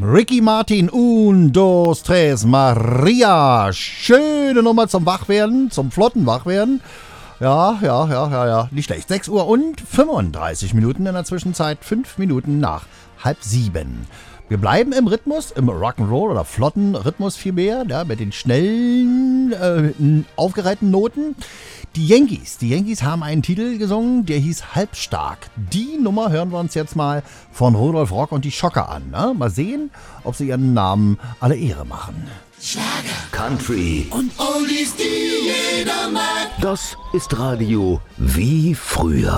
Ricky Martin, un, dos, tres, Maria. Schöne Nummer zum Wachwerden, zum flotten Wachwerden. Ja. Nicht schlecht. 6 Uhr und 35 Minuten in der Zwischenzeit. 5 Minuten nach 6:30. Wir bleiben im Rhythmus, im Rock'n'Roll oder flotten Rhythmus vielmehr, ja, mit den schnellen, aufgereihten Noten. Die Yankees haben einen Titel gesungen, der hieß Halbstark. Die Nummer hören wir uns jetzt mal von Rudolf Rock und die Schocker an. Ne? Mal sehen, ob sie ihren Namen alle Ehre machen. Schlager, Country und Oldies, die jeder mag. Das ist Radio wie früher.